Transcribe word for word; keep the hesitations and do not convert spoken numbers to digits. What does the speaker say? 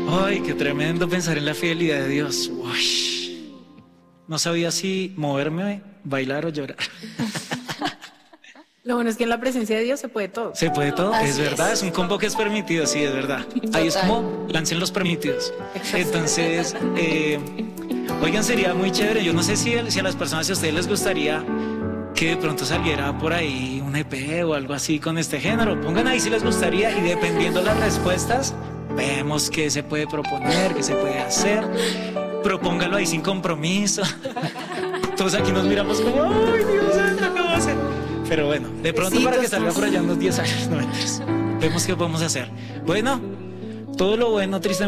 Ay, qué tremendo pensar en la fidelidad de Dios. Uy. No sabía si moverme, bailar o llorar. Lo bueno es que en la presencia de Dios se puede todo. Se puede todo, Así es verdad, es. es. un combo que es permitido, sí, es verdad. Ahí es Total. como lancen los permitidos. Entonces, eh, oigan, sería muy chévere. Yo no sé si, si a las personas, si a ustedes les gustaría que de pronto saliera por ahí un E P o algo así con este género. Pongan ahí si les gustaría y dependiendo las respuestas, vemos qué se puede proponer, qué se puede hacer. Propóngalo ahí sin compromiso. Todos aquí nos miramos como, ay, Dios santo, ¿cómo hacer? Pero bueno, de pronto Besitos, para que salga más. por allá unos diez años, no mentiras. Vemos qué podemos hacer. Bueno, todo lo bueno, tristemente.